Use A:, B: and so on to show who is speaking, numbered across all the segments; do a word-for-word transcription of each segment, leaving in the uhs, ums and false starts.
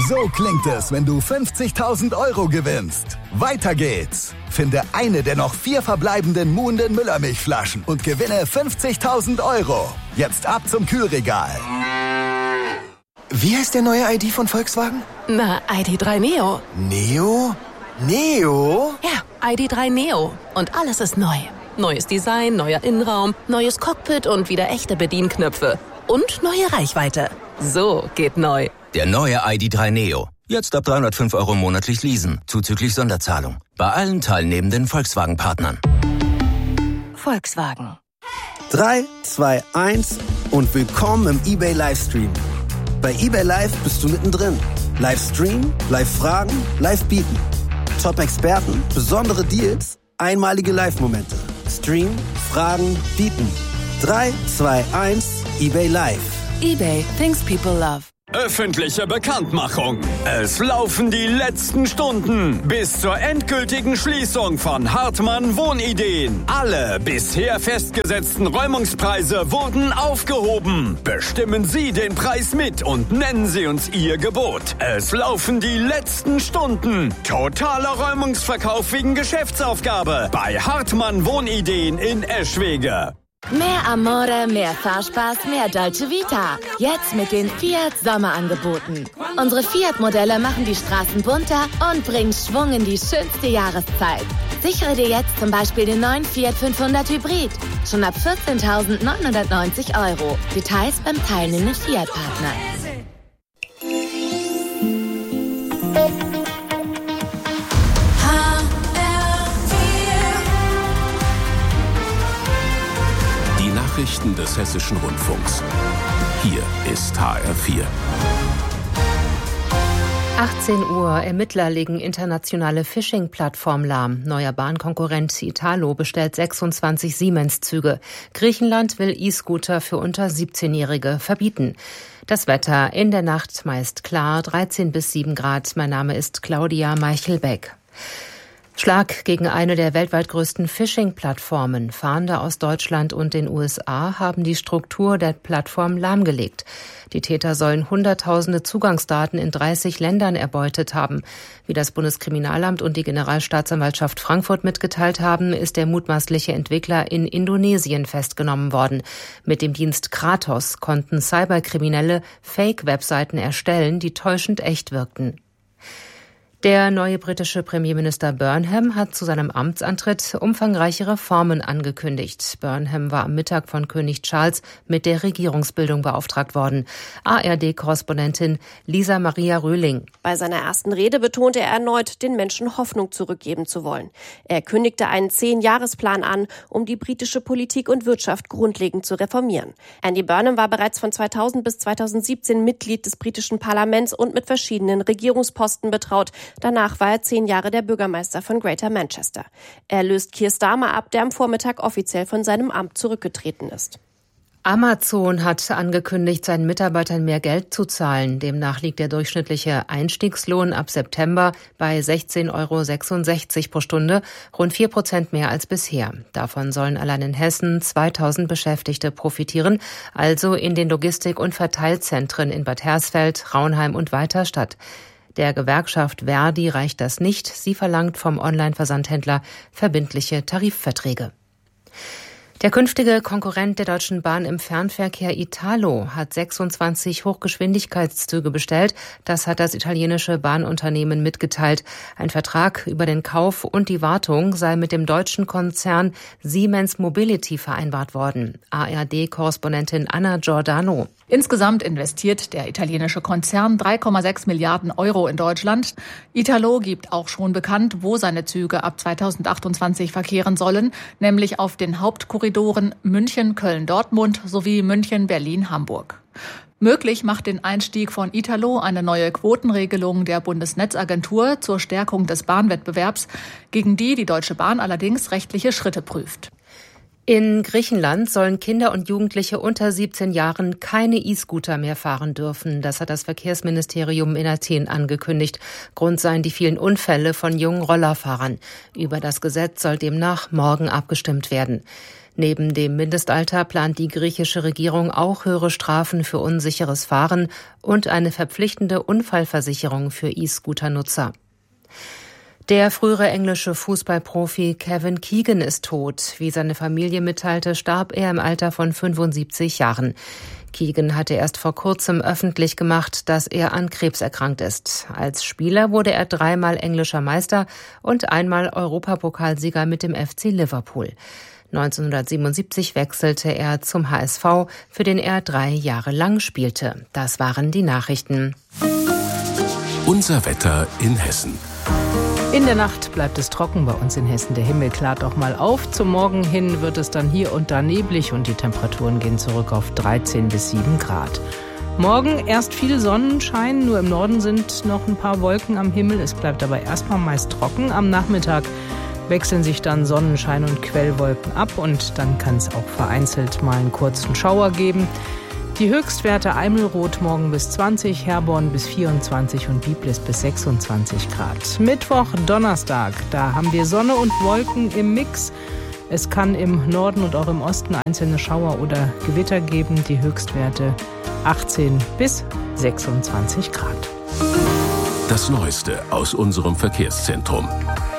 A: So klingt es, wenn du fünfzigtausend Euro gewinnst. Weiter geht's. Finde eine der noch vier verbleibenden Muhnden Müllermilchflaschen und gewinne fünfzigtausend Euro. Jetzt ab zum Kühlregal.
B: Wie heißt der neue I D von Volkswagen?
C: Na, I D drei Neo.
B: Neo? Neo?
C: Ja, I D drei Neo. Und alles ist neu. Neues Design, neuer Innenraum, neues Cockpit und wieder echte Bedienknöpfe. Und neue Reichweite. So geht neu.
D: Der neue I D drei Neo. Jetzt ab dreihundertfünf Euro monatlich leasen, zuzüglich Sonderzahlung. Bei allen teilnehmenden Volkswagen-Partnern.
C: Volkswagen.
E: drei, zwei, eins und willkommen im eBay Livestream. Bei eBay Live bist du mittendrin. Livestream, Live-Fragen, Live-Bieten. Top-Experten, besondere Deals, einmalige Live-Momente. Stream, Fragen, Bieten. drei, zwei, eins, eBay Live.
C: eBay, things people love.
F: Öffentliche Bekanntmachung. Es laufen die letzten Stunden bis zur endgültigen Schließung von Hartmann Wohnideen. Alle bisher festgesetzten Räumungspreise wurden aufgehoben. Bestimmen Sie den Preis mit und nennen Sie uns Ihr Gebot. Es laufen die letzten Stunden. Totaler Räumungsverkauf wegen Geschäftsaufgabe bei Hartmann Wohnideen in Eschwege.
G: Mehr Amore, mehr Fahrspaß, mehr Dolce Vita. Jetzt mit den Fiat Sommerangeboten. Unsere Fiat-Modelle machen die Straßen bunter und bringen Schwung in die schönste Jahreszeit. Sichere dir jetzt zum Beispiel den neuen Fiat fünfhundert Hybrid. Schon ab vierzehntausendneunhundertneunzig Euro. Details beim teilnehmenden Fiat-Partner.
H: Nachrichten des Hessischen Rundfunks. Hier ist H R vier.
I: achtzehn Uhr. Ermittler legen internationale Phishing-Plattform lahm. Neuer Bahnkonkurrent Italo bestellt sechsundzwanzig Siemens-Züge. Griechenland will E-Scooter für unter siebzehnjährige verbieten. Das Wetter in der Nacht meist klar, dreizehn bis sieben Grad. Mein Name ist Claudia Meichelbeck. Schlag gegen eine der weltweit größten Phishing-Plattformen. Fahnder aus Deutschland und den U S A haben die Struktur der Plattform lahmgelegt. Die Täter sollen Hunderttausende Zugangsdaten in dreißig Ländern erbeutet haben. Wie das Bundeskriminalamt und die Generalstaatsanwaltschaft Frankfurt mitgeteilt haben, ist der mutmaßliche Entwickler in Indonesien festgenommen worden. Mit dem Dienst Kratos konnten Cyberkriminelle Fake-Webseiten erstellen, die täuschend echt wirkten. Der neue britische Premierminister Burnham hat zu seinem Amtsantritt umfangreiche Reformen angekündigt. Burnham war am Mittag von König Charles mit der Regierungsbildung beauftragt worden. A R D-Korrespondentin Lisa Maria Röhling.
J: Bei seiner ersten Rede betonte er erneut, den Menschen Hoffnung zurückgeben zu wollen. Er kündigte einen Zehn-Jahresplan an, um die britische Politik und Wirtschaft grundlegend zu reformieren. Andy Burnham war bereits von zweitausend bis zweitausendsiebzehn Mitglied des britischen Parlaments und mit verschiedenen Regierungsposten betraut. Danach war er zehn Jahre der Bürgermeister von Greater Manchester. Er löst Keir Starmer ab, der am Vormittag offiziell von seinem Amt zurückgetreten ist.
I: Amazon hat angekündigt, seinen Mitarbeitern mehr Geld zu zahlen. Demnach liegt der durchschnittliche Einstiegslohn ab September bei sechzehn Euro sechsundsechzig pro Stunde, rund vier Prozent mehr als bisher. Davon sollen allein in Hessen zweitausend Beschäftigte profitieren, also in den Logistik- und Verteilzentren in Bad Hersfeld, Raunheim und Weiterstadt. Der Gewerkschaft Verdi reicht das nicht. Sie verlangt vom Online-Versandhändler verbindliche Tarifverträge. Der künftige Konkurrent der Deutschen Bahn im Fernverkehr Italo hat sechsundzwanzig Hochgeschwindigkeitszüge bestellt. Das hat das italienische Bahnunternehmen mitgeteilt. Ein Vertrag über den Kauf und die Wartung sei mit dem deutschen Konzern Siemens Mobility vereinbart worden. A R D-Korrespondentin Anna Giordano.
K: Insgesamt investiert der italienische Konzern drei Komma sechs Milliarden Euro in Deutschland. Italo gibt auch schon bekannt, wo seine Züge ab zweitausendachtundzwanzig verkehren sollen, nämlich auf den Hauptkorridoren München, Köln, Dortmund sowie München, Berlin, Hamburg. Möglich macht den Einstieg von Italo eine neue Quotenregelung der Bundesnetzagentur zur Stärkung des Bahnwettbewerbs, gegen die die Deutsche Bahn allerdings rechtliche Schritte prüft.
I: In Griechenland sollen Kinder und Jugendliche unter siebzehn Jahren keine E-Scooter mehr fahren dürfen. Das hat das Verkehrsministerium in Athen angekündigt. Grund seien die vielen Unfälle von jungen Rollerfahrern. Über das Gesetz soll demnach morgen abgestimmt werden. Neben dem Mindestalter plant die griechische Regierung auch höhere Strafen für unsicheres Fahren und eine verpflichtende Unfallversicherung für E-Scooter-Nutzer. Der frühere englische Fußballprofi Kevin Keegan ist tot. Wie seine Familie mitteilte, starb er im Alter von fünfundsiebzig Jahren. Keegan hatte erst vor kurzem öffentlich gemacht, dass er an Krebs erkrankt ist. Als Spieler wurde er dreimal englischer Meister und einmal Europapokalsieger mit dem F C Liverpool. neunzehnhundertsiebenundsiebzig wechselte er zum H S V, für den er drei Jahre lang spielte. Das waren die Nachrichten.
H: Unser Wetter in Hessen.
L: In der Nacht bleibt es trocken bei uns in Hessen. Der Himmel klart auch mal auf. Zum Morgen hin wird es dann hier und da neblig und die Temperaturen gehen zurück auf dreizehn bis sieben Grad. Morgen erst viel Sonnenschein, nur im Norden sind noch ein paar Wolken am Himmel. Es bleibt aber erstmal meist trocken. Am Nachmittag wechseln sich dann Sonnenschein und Quellwolken ab und dann kann es auch vereinzelt mal einen kurzen Schauer geben. Die Höchstwerte Eimelroth morgen bis zwanzig, Herborn bis vierundzwanzig und Biblis bis sechsundzwanzig Grad. Mittwoch, Donnerstag, da haben wir Sonne und Wolken im Mix. Es kann im Norden und auch im Osten einzelne Schauer oder Gewitter geben. Die Höchstwerte achtzehn bis sechsundzwanzig Grad.
H: Das Neueste aus unserem Verkehrszentrum.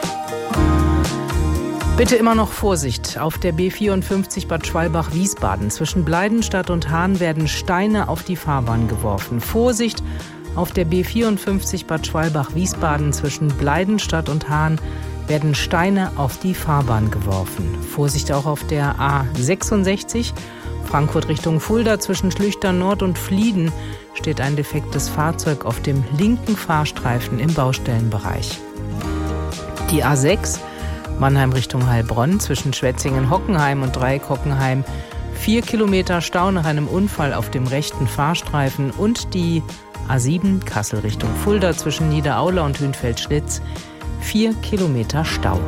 L: Bitte immer noch Vorsicht. Auf der B vierundfünfzig Bad Schwalbach-Wiesbaden zwischen Bleidenstadt und Hahn werden Steine auf die Fahrbahn geworfen. Vorsicht! Auf der B vierundfünfzig Bad Schwalbach-Wiesbaden zwischen Bleidenstadt und Hahn werden Steine auf die Fahrbahn geworfen. Vorsicht auch auf der A sechsundsechzig Frankfurt Richtung Fulda zwischen Schlüchtern Nord und Flieden steht ein defektes Fahrzeug auf dem linken Fahrstreifen im Baustellenbereich. Die A sechs Mannheim Richtung Heilbronn zwischen Schwetzingen-Hockenheim und Dreieck-Hockenheim. Vier Kilometer Stau nach einem Unfall auf dem rechten Fahrstreifen und die A sieben Kassel Richtung Fulda zwischen Niederaula und Hünfeld-Schlitz. Vier Kilometer Stau.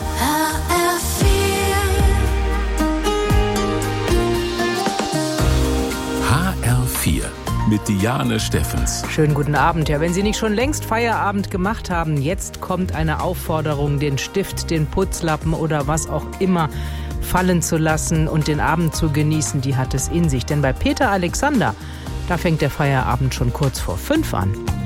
H: H R vier mit Diane Steffens.
L: Schönen guten Abend. Ja, wenn Sie nicht schon längst Feierabend gemacht haben, jetzt kommt eine Aufforderung, den Stift, den Putzlappen oder was auch immer fallen zu lassen und den Abend zu genießen. Die hat es in sich. Denn bei Peter Alexander, da fängt der Feierabend schon kurz vor fünf an.